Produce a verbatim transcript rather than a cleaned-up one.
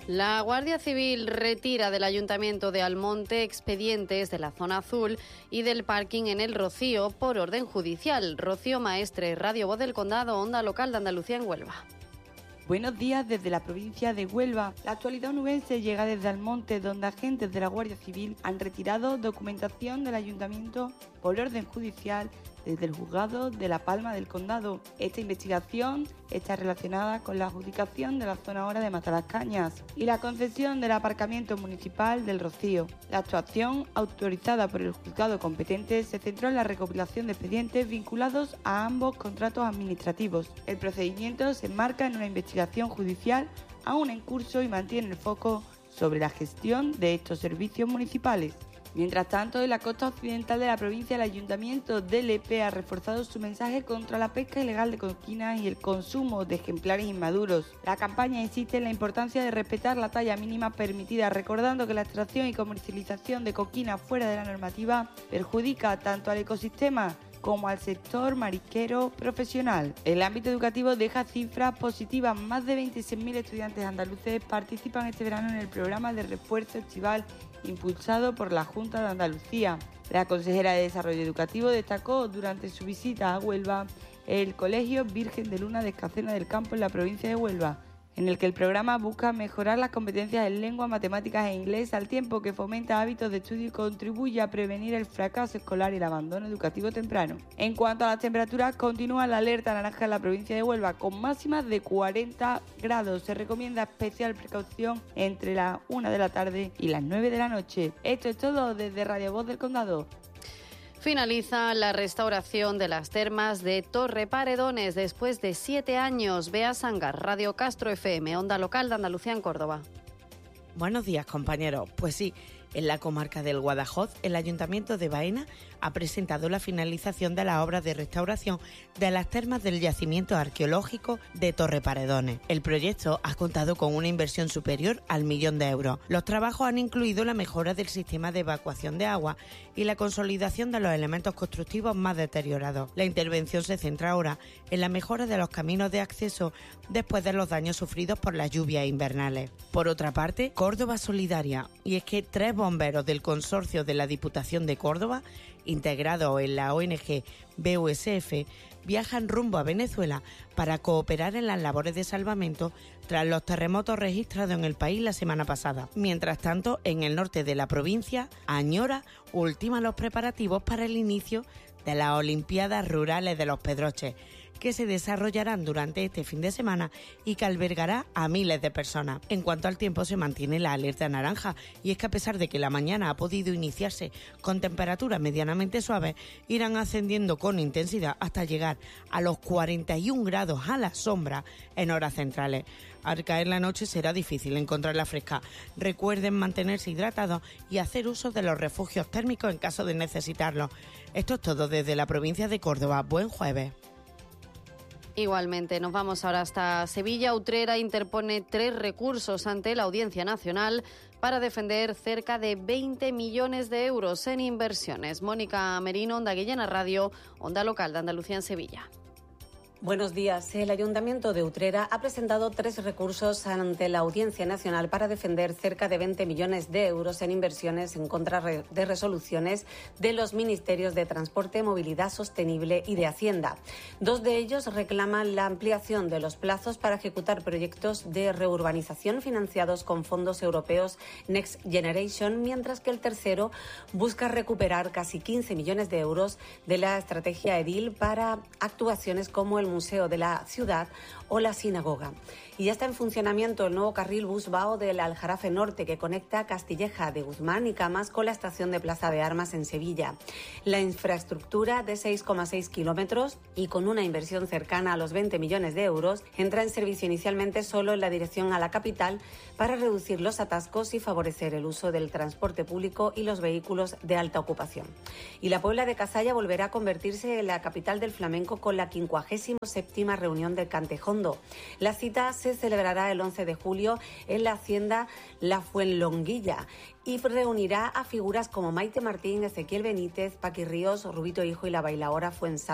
La Guardia Civil retira del Ayuntamiento de Almonte expedientes de la zona azul y del parking en el Rocío por orden judicial. Rocío Maestre, Radio Voz del Condado, Onda Local de Andalucía en Huelva. Buenos días desde la provincia de Huelva. La actualidad onubense llega desde Almonte, donde agentes de la Guardia Civil han retirado documentación del Ayuntamiento por orden judicial desde el juzgado de La Palma del Condado. Esta investigación está relacionada con la adjudicación de la zona ahora de Matalascañas y la concesión del aparcamiento municipal del Rocío. La actuación, autorizada por el juzgado competente, se centró en la recopilación de expedientes vinculados a ambos contratos administrativos. El procedimiento se enmarca en una investigación judicial aún en curso y mantiene el foco sobre la gestión de estos servicios municipales. Mientras tanto, en la costa occidental de la provincia, el Ayuntamiento de Lepe ha reforzado su mensaje contra la pesca ilegal de coquinas y el consumo de ejemplares inmaduros. La campaña insiste en la importancia de respetar la talla mínima permitida, recordando que la extracción y comercialización de coquinas fuera de la normativa perjudica tanto al ecosistema como al sector marisquero profesional. El ámbito educativo deja cifras positivas. Más de veintiséis mil estudiantes andaluces participan este verano en el programa de refuerzo estival impulsado por la Junta de Andalucía. La consejera de Desarrollo Educativo destacó durante su visita a Huelva el Colegio Virgen de Luna de Escacena del Campo en la provincia de Huelva, en el que el programa busca mejorar las competencias en lengua, matemáticas e inglés al tiempo que fomenta hábitos de estudio y contribuye a prevenir el fracaso escolar y el abandono educativo temprano. En cuanto a las temperaturas, continúa la alerta naranja en la provincia de Huelva con máximas de cuarenta grados. Se recomienda especial precaución entre las una de la tarde y las nueve de la noche. Esto es todo desde Radio Voz del Condado. Finaliza la restauración de las termas de Torre Paredones después de siete años. Bea Sangar, Radio Castro F M, Onda Local de Andalucía en Córdoba. Buenos días, compañeros. Pues sí, en la comarca del Guadajoz, el Ayuntamiento de Baena ha presentado la finalización de las obras de restauración de las termas del yacimiento arqueológico de Torre Paredones. El proyecto ha contado con una inversión superior al millón de euros. Los trabajos han incluido la mejora del sistema de evacuación de agua y la consolidación de los elementos constructivos más deteriorados. La intervención se centra ahora en la mejora de los caminos de acceso después de los daños sufridos por las lluvias invernales. Por otra parte, Córdoba Solidaria, y es que tres bomberos del consorcio de la Diputación de Córdoba, integrados en la O N G B U S F, viajan rumbo a Venezuela para cooperar en las labores de salvamento tras los terremotos registrados en el país la semana pasada. Mientras tanto, en el norte de la provincia, Añora ultima los preparativos para el inicio de las Olimpiadas Rurales de los Pedroches, que se desarrollarán durante este fin de semana y que albergará a miles de personas. En cuanto al tiempo, se mantiene la alerta naranja, y es que a pesar de que la mañana ha podido iniciarse con temperaturas medianamente suaves, irán ascendiendo con intensidad hasta llegar a los cuarenta y un grados a la sombra en horas centrales. Al caer la noche será difícil encontrarla fresca. Recuerden mantenerse hidratados y hacer uso de los refugios térmicos en caso de necesitarlos. Esto es todo desde la provincia de Córdoba. Buen jueves. Igualmente, nos vamos ahora hasta Sevilla. Utrera interpone tres recursos ante la Audiencia Nacional para defender cerca de veinte millones de euros en inversiones. Mónica Merino, Onda Guillena Radio, Onda Local de Andalucía en Sevilla. Buenos días. El Ayuntamiento de Utrera ha presentado tres recursos ante la Audiencia Nacional para defender cerca de veinte millones de euros en inversiones en contra de resoluciones de los Ministerios de Transporte, Movilidad Sostenible y de Hacienda. Dos de ellos reclaman la ampliación de los plazos para ejecutar proyectos de reurbanización financiados con fondos europeos Next Generation, mientras que el tercero busca recuperar casi quince millones de euros de la estrategia Edil para actuaciones como el Museo de la Ciudad o la Sinagoga. Y ya está en funcionamiento el nuevo carril Busbao del Aljarafe Norte, que conecta Castilleja de Guzmán y Camas con la estación de Plaza de Armas en Sevilla. La infraestructura, de seis coma seis kilómetros y con una inversión cercana a los veinte millones de euros, entra en servicio inicialmente solo en la dirección a la capital para reducir los atascos y favorecer el uso del transporte público y los vehículos de alta ocupación. Y la Puebla de Cazalla volverá a convertirse en la capital del flamenco con la quincuagésima séptima reunión del Cantejondo. La cita se celebrará el once de julio en la hacienda La Fuenlonguilla y reunirá a figuras como Maite Martín, Ezequiel Benítez, Paqui Ríos, Rubito Hijo y la bailaora Fuensal.